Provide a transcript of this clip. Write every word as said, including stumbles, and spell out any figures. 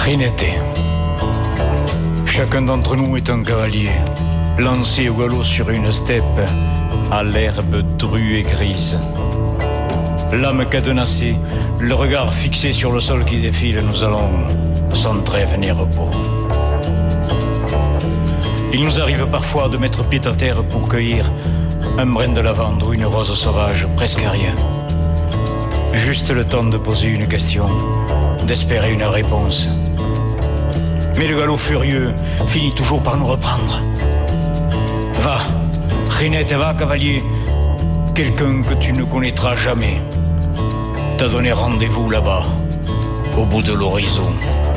Rinette. Chacun d'entre nous est un cavalier, lancé au galop sur une steppe, à l'herbe drue et grise. L'âme cadenassée, le regard fixé sur le sol qui défile, nous allons sans trêve ni repos. Il nous arrive parfois de mettre pied à terre pour cueillir un brin de lavande ou une rose sauvage, presque rien. Juste le temps de poser une question, d'espérer une réponse. Mais le galop furieux finit toujours par nous reprendre. Va, Rinette, va, cavalier. Quelqu'un que tu ne connaîtras jamais t'a donné rendez-vous là-bas, au bout de l'horizon.